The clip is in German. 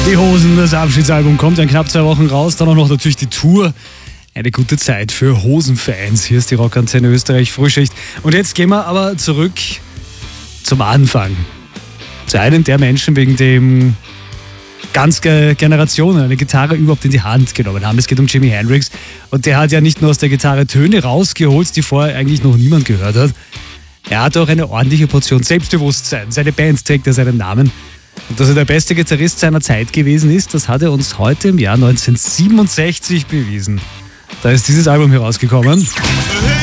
Die Hosen, das Abschiedsalbum kommt in knapp 2 Wochen raus. Dann auch noch natürlich die Tour. Eine gute Zeit für Hosenfans. Hier ist die Rockantenne Österreich Frühschicht. Und jetzt gehen wir aber zurück zum Anfang. Zu einem der Menschen, wegen dem ganz Generationen eine Gitarre überhaupt in die Hand genommen haben. Es geht um Jimi Hendrix. Und der hat ja nicht nur aus der Gitarre Töne rausgeholt, die vorher eigentlich noch niemand gehört hat. Er hat auch eine ordentliche Portion Selbstbewusstsein. Seine Band trägt ja seinen Namen. Und dass er der beste Gitarrist seiner Zeit gewesen ist, das hat er uns heute im Jahr 1967 bewiesen. Da ist dieses Album herausgekommen.